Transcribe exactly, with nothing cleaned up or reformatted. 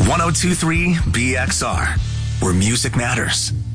one oh two three B X R, where music matters.